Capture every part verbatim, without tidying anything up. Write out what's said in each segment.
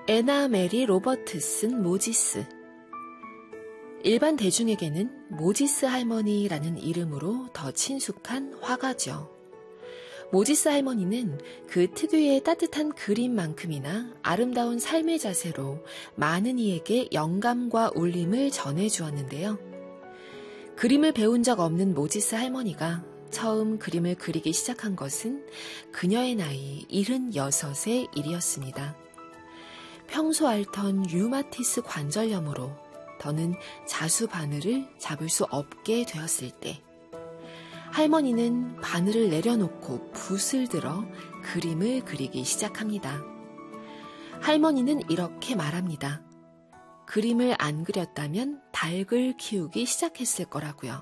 애나 메리 로버트슨 모지스. 일반 대중에게는 모지스 할머니라는 이름으로 더 친숙한 화가죠. 모지스 할머니는 그 특유의 따뜻한 그림만큼이나 아름다운 삶의 자세로 많은 이에게 영감과 울림을 전해주었는데요. 그림을 배운 적 없는 모지스 할머니가 처음 그림을 그리기 시작한 것은 그녀의 나이 일흔여섯의 일이었습니다. 평소 앓던 류마티스 관절염으로 더는 자수 바늘을 잡을 수 없게 되었을 때 할머니는 바늘을 내려놓고 붓을 들어 그림을 그리기 시작합니다. 할머니는 이렇게 말합니다. 그림을 안 그렸다면 닭을 키우기 시작했을 거라고요.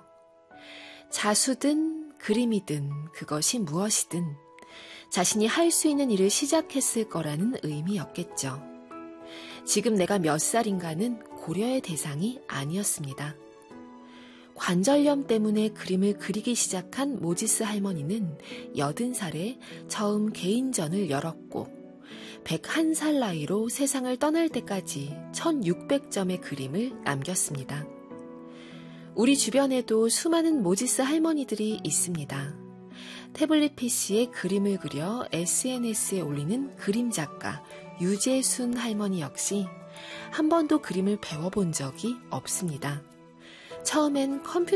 자수든 그림이든 그것이 무엇이든 자신이 할 수 있는 일을 시작했을 거라는 의미였겠죠. 지금 내가 몇 살인가는 고려의 대상이 아니었습니다. 관절염 때문에 그림을 그리기 시작한 모지스 할머니는 여든 살에 처음 개인전을 열었고 백한 살 나이로 세상을 떠날 때까지 천육백 점의 그림을 남겼습니다. 우리 주변에도 수많은 모지스 할머니들이 있습니다. 태블릿 피씨에 그림을 그려 에스엔에스에 올리는 그림 작가 유재순 할머니 역시 한 번도 그림을 배워본 적이 없습니다. 처음엔 컴퓨터